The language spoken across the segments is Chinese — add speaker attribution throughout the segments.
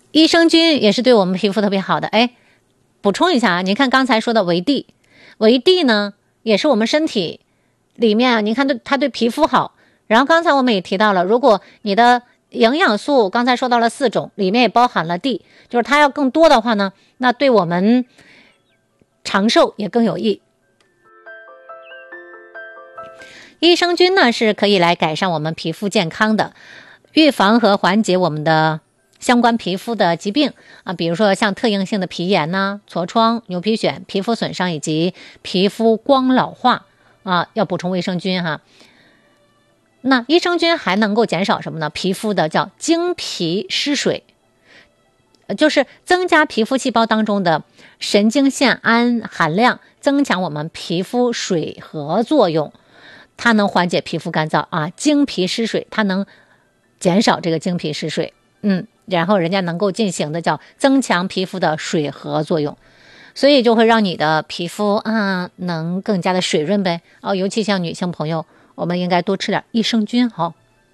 Speaker 1: 益生菌也是对我们皮肤特别好的。哎，补充一下啊，您看刚才说的维 D， 维 D 呢也是我们身体里面啊，您看它对皮肤好。然后刚才我们也提到了，如果你的营养素刚才说到了4种，里面也包含了 D， 就是它要更多的话呢，那对我们长寿也更有益。益生菌呢是可以来改善我们皮肤健康的，预防和缓解我们的相关皮肤的疾病啊，比如说像特应性的皮炎呐、痤疮、牛皮癣、皮肤损伤以及皮肤光老化啊，要补充益生菌哈。那益生菌还能够减少什么呢？皮肤的叫经皮失水，就是增加皮肤细胞当中的神经酰胺含量，增强我们皮肤水合作用，它能缓解皮肤干燥啊，经皮失水，它能减少这个经皮失水，然后人家能够进行的叫增强皮肤的水合作用，所以就会让你的皮肤啊能更加的水润呗。哦，尤其像女性朋友，我们应该多吃点益生菌哈。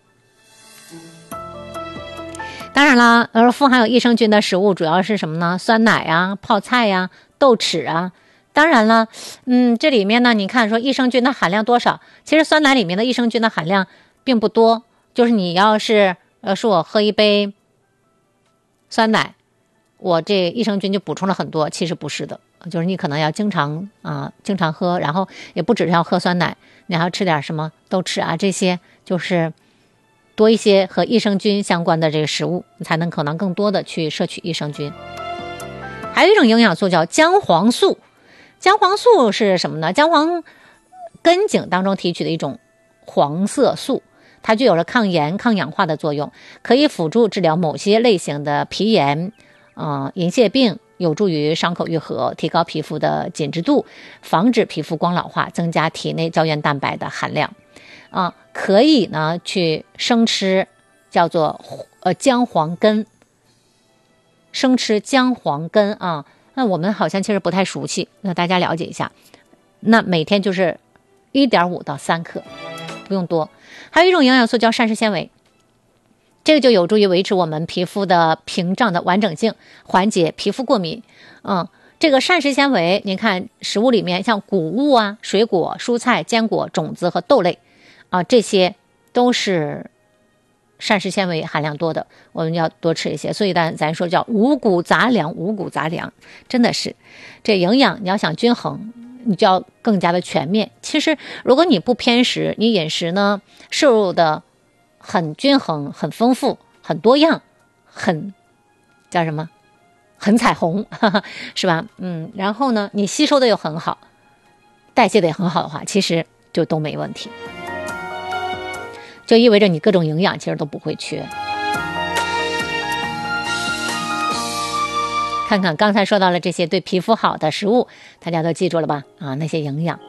Speaker 1: 当然啦，富含有益生菌的食物主要是什么呢？酸奶啊、泡菜呀、豆豉啊。当然了，这里面呢，你看说益生菌的含量多少？其实酸奶里面的益生菌的含量并不多，就是你要是说我喝一杯酸奶，我这益生菌就补充了很多，其实不是的，就是你可能要经常喝，然后也不只是要喝酸奶，你还要吃点什么豆豉啊，这些就是多一些和益生菌相关的这个食物，你才能可能更多的去摄取益生菌。还有一种营养素叫姜黄素，姜黄素是什么呢？姜黄根茎当中提取的一种黄色素，它具有了抗炎抗氧化的作用，可以辅助治疗某些类型的皮炎、银屑病，有助于伤口愈合，提高皮肤的紧致度，防止皮肤光老化，增加体内胶原蛋白的含量可以呢去生吃，叫做姜黄根，生吃姜黄根啊。那我们好像其实不太熟悉，那大家了解一下。那每天就是1.5到3克，不用多。还有一种营养素叫膳食纤维，这个就有助于维持我们皮肤的屏障的完整性，缓解皮肤过敏。这个膳食纤维，您看食物里面像谷物啊、水果、蔬菜、坚果、种子和豆类这些都是膳食纤维含量多的，我们要多吃一些。所以咱说叫五谷杂粮，五谷杂粮真的是这营养，你要想均衡，你就要更加的全面。其实如果你不偏食，你饮食呢摄入的很均衡、很丰富、很多样、很叫什么？很彩虹，是吧？然后呢，你吸收的又很好，代谢的也很好的话，其实就都没问题。就意味着你各种营养其实都不会缺。看看刚才说到了这些对皮肤好的食物，大家都记住了吧？那些营养。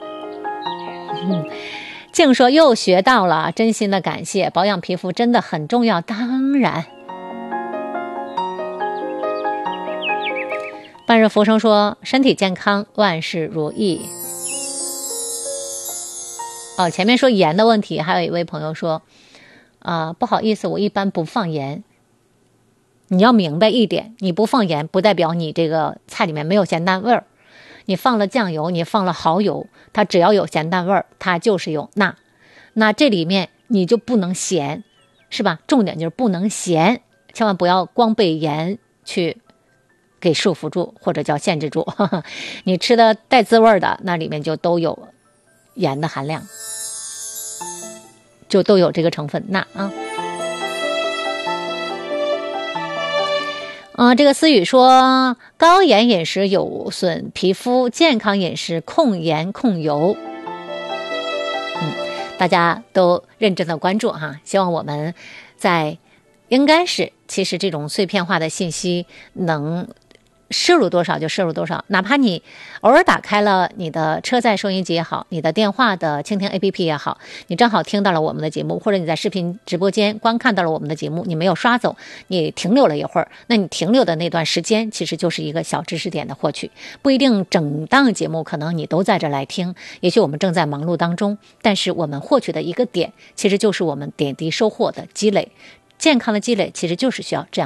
Speaker 1: 静说又学到了，真心的感谢，保养皮肤真的很重要。当然，半日浮生说身体健康，万事如意。前面说盐的问题，还有一位朋友说不好意思，我一般不放盐。你要明白一点，你不放盐不代表你这个菜里面没有咸淡味儿，你放了酱油，你放了蚝油，它只要有咸淡味儿，它就是有钠。那这里面你就不能咸，是吧？重点就是不能咸，千万不要光被盐去给束缚住或者叫限制住。你吃的带滋味的，那里面就都有盐的含量，就都有这个成分钠这个思雨说高盐饮食有损皮肤，健康饮食控盐控油。大家都认真的关注希望我们在应该是其实这种碎片化的信息能摄入多少就摄入多少，哪怕你偶尔打开了你的车载收音机也好，你的电话的蜻蜓 APP 也好，你正好听到了我们的节目，或者你在视频直播间观看到了我们的节目，你没有刷走，你停留了一会儿，那你停留的那段时间其实就是一个小知识点的获取，不一定整档节目可能你都在这来听，也许我们正在忙碌当中，但是我们获取的一个点其实就是我们点滴收获的积累，健康的积累其实就是需要这样